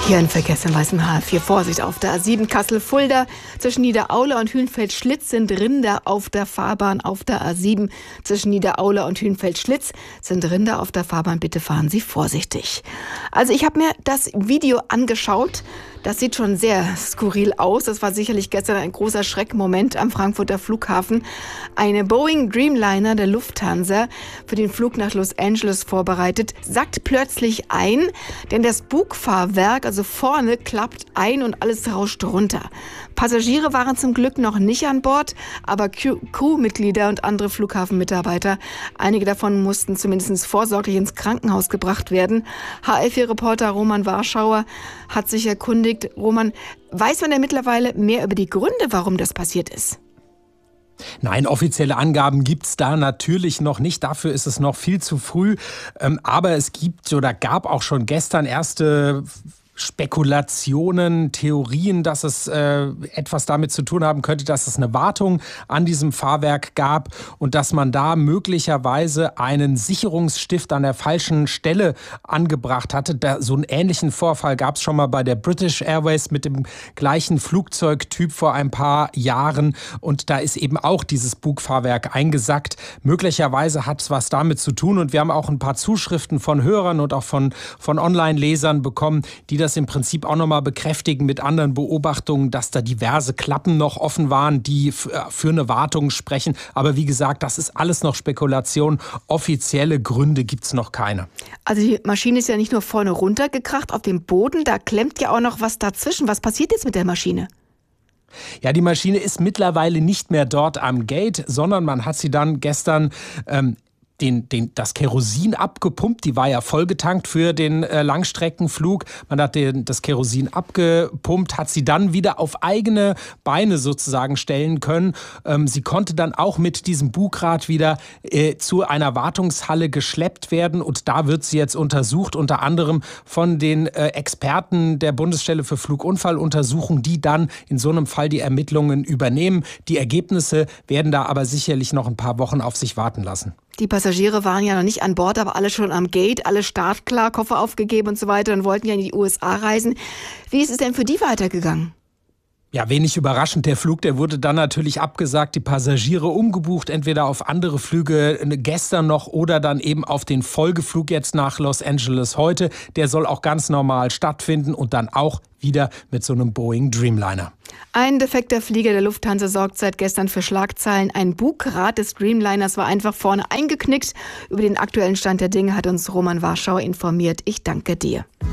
Hier ein Verkehrshinweis im H4. Vorsicht auf der A7 Kassel-Fulda. Zwischen Niederaula und Hünfeld-Schlitz sind Rinder auf der Fahrbahn. Auf der A7 zwischen Niederaula und Hünfeld-Schlitz sind Rinder auf der Fahrbahn. Bitte fahren Sie vorsichtig. Also ich habe mir das Video angeschaut. Das sieht schon sehr skurril aus. Das war sicherlich gestern ein großer Schreckmoment am Frankfurter Flughafen. Eine Boeing Dreamliner der Lufthansa, für den Flug nach Los Angeles vorbereitet, sackt plötzlich ein, denn das Bugfahrwerk, also vorne, klappt ein und alles rauscht runter. Passagiere waren zum Glück noch nicht an Bord, aber Crewmitglieder und andere Flughafenmitarbeiter, einige davon mussten zumindest vorsorglich ins Krankenhaus gebracht werden. HR4-Reporter Roman Warschauer hat sich erkundigt. Roman, weiß man denn mittlerweile mehr über die Gründe, warum das passiert ist? Nein, offizielle Angaben gibt's da natürlich noch nicht. Dafür ist es noch viel zu früh. Aber es gab auch schon gestern erste Spekulationen, Theorien, dass es etwas damit zu tun haben könnte, dass es eine Wartung an diesem Fahrwerk gab und dass man da möglicherweise einen Sicherungsstift an der falschen Stelle angebracht hatte. So einen ähnlichen Vorfall gab es schon mal bei der British Airways mit dem gleichen Flugzeugtyp vor ein paar Jahren und da ist eben auch dieses Bugfahrwerk eingesackt. Möglicherweise hat es was damit zu tun und wir haben auch ein paar Zuschriften von Hörern und auch von Online-Lesern bekommen, die das im Prinzip auch nochmal bekräftigen mit anderen Beobachtungen, dass da diverse Klappen noch offen waren, die für eine Wartung sprechen. Aber wie gesagt, das ist alles noch Spekulation. Offizielle Gründe gibt es noch keine. Also die Maschine ist ja nicht nur vorne runtergekracht auf dem Boden, da klemmt ja auch noch was dazwischen. Was passiert jetzt mit der Maschine? Ja, die Maschine ist mittlerweile nicht mehr dort am Gate, sondern man hat sie dann gestern das Kerosin abgepumpt. Die war ja vollgetankt für den Langstreckenflug. Man hat das Kerosin abgepumpt, hat sie dann wieder auf eigene Beine sozusagen stellen können. Sie konnte dann auch mit diesem Bugrad wieder zu einer Wartungshalle geschleppt werden und da wird sie jetzt untersucht, unter anderem von den Experten der Bundesstelle für Flugunfalluntersuchung, die dann in so einem Fall die Ermittlungen übernehmen. Die Ergebnisse werden da aber sicherlich noch ein paar Wochen auf sich warten lassen. Die Passagiere waren ja noch nicht an Bord, aber alle schon am Gate, alle startklar, Koffer aufgegeben und so weiter und wollten ja in die USA reisen. Wie ist es denn für die weitergegangen? Ja, wenig überraschend. Der Flug, der wurde dann natürlich abgesagt, die Passagiere umgebucht, entweder auf andere Flüge gestern noch oder dann eben auf den Folgeflug jetzt nach Los Angeles heute. Der soll auch ganz normal stattfinden und dann auch wieder mit so einem Boeing Dreamliner. Ein defekter Flieger der Lufthansa sorgt seit gestern für Schlagzeilen. Ein Bugrad des Dreamliners war einfach vorne eingeknickt. Über den aktuellen Stand der Dinge hat uns Roman Warschauer informiert. Ich danke dir.